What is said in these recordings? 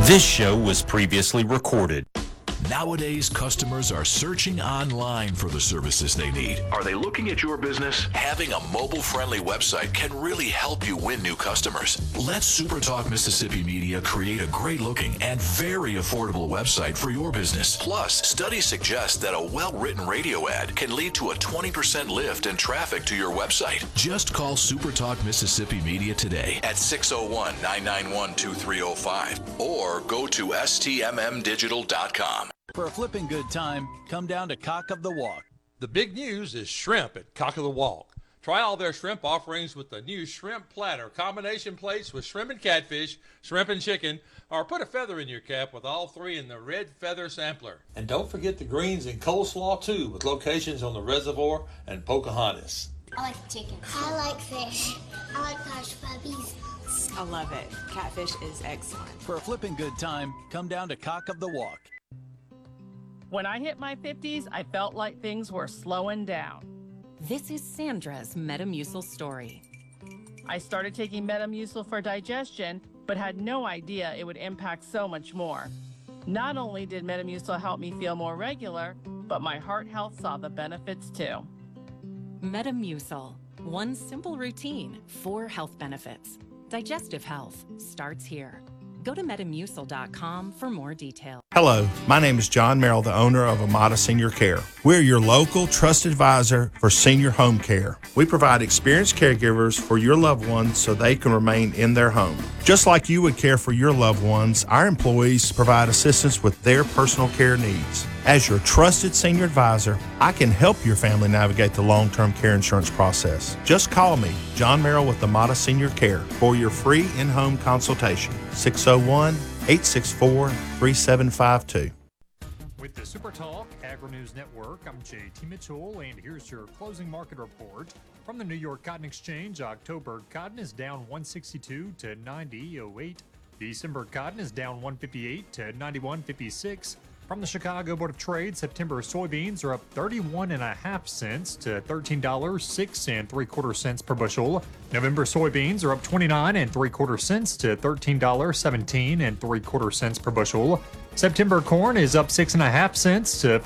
This show was previously recorded. Nowadays, customers are searching online for the services they need. Are they looking at your business? Having a mobile-friendly website can really help you win new customers. Let SuperTalk Mississippi Media create a great-looking and very affordable website for your business. Plus, studies suggest that a well-written radio ad can lead to a 20% lift in traffic to your website. Just call SuperTalk Mississippi Media today at 601-991-2305 or go to stmmdigital.com. For a flipping good time, come down to Cock of the Walk. The big news is shrimp at Cock of the Walk. Try all their shrimp offerings with the new shrimp platter, combination plates with shrimp and catfish, shrimp and chicken, or put a feather in your cap with all three in the red feather sampler. And don't forget the greens and coleslaw too, with locations on the Reservoir and Pocahontas. I like chicken. I like fish. I like hush puppies. I love it. Catfish is excellent. For a flipping good time, come down to Cock of the Walk. When I hit my 50s, I felt like things were slowing down. This is Sandra's Metamucil story. I started taking Metamucil for digestion, but had no idea it would impact so much more. Not only did Metamucil help me feel more regular, but my heart health saw the benefits too. Metamucil, one simple routine, 4 health benefits. Digestive health starts here. Go to Metamucil.com for more details. Hello, my name is John Merrill, the owner of Amada Senior Care. We're your local trusted advisor for senior home care. We provide experienced caregivers for your loved ones so they can remain in their home. Just like you would care for your loved ones, our employees provide assistance with their personal care needs. As your trusted senior advisor, I can help your family navigate the long-term care insurance process. Just call me, John Merrill with Amada Senior Care, for your free in-home consultation. 601-864-3752. With the SuperTalk Agri-News Network, I'm JT Mitchell, and here's your closing market report. From the New York Cotton Exchange, October cotton is down 162 to 90.08. December cotton is down 158 to 91.56. From the Chicago Board of Trade, September soybeans are up 31.5 cents to $13.06 3/4 per bushel. November soybeans are up 29.75 cents to $13.17 3/4 per bushel. September corn is up 6.5 cents to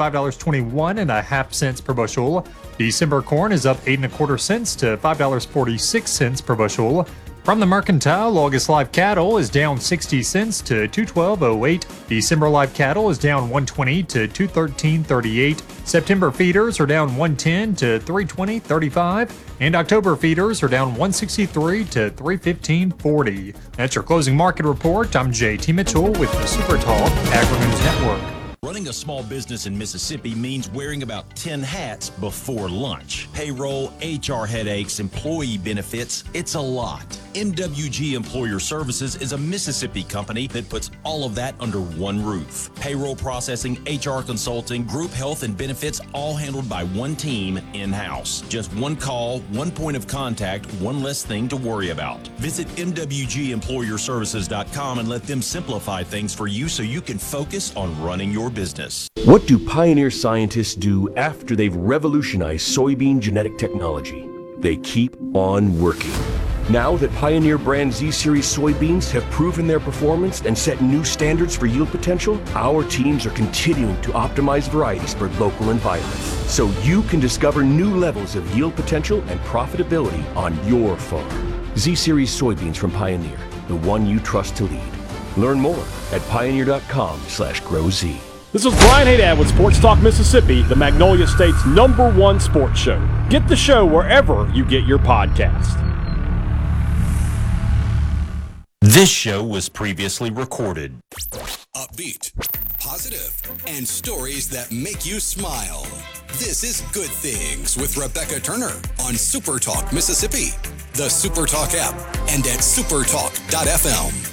$5.21.5 per bushel. December corn is up 8.25 cents to $5.46 per bushel. From the Mercantile, August live cattle is down 60 cents to $212.08. December live cattle is down 120 to $213.38. September feeders are down 110 to $320.35. And October feeders are down 163 to $315.40. That's your closing market report. I'm JT Mitchell with the SuperTalk Agri-News Network. Running a small business in Mississippi means wearing about 10 hats before lunch. Payroll, HR headaches, employee benefits, it's a lot. MWG Employer Services is a Mississippi company that puts all of that under one roof. Payroll processing, HR consulting, group health and benefits, all handled by one team in-house. Just one call, one point of contact, one less thing to worry about. Visit MWGEmployerServices.com and let them simplify things for you so you can focus on running your business. What do Pioneer scientists do after they've revolutionized soybean genetic technology? They keep on working. Now that Pioneer brand Z-Series soybeans have proven their performance and set new standards for yield potential, our teams are continuing to optimize varieties for local environments, so you can discover new levels of yield potential and profitability on your farm. Z-Series soybeans from Pioneer, the one you trust to lead. Learn more at pioneer.com/growz. This is Brian Haydad with Sports Talk Mississippi, the Magnolia State's #1 sports show. Get the show wherever you get your podcast. This show was previously recorded. Upbeat, positive, and stories that make you smile. This is Good Things with Rebecca Turner on SuperTalk Mississippi, the SuperTalk app, and at supertalk.fm.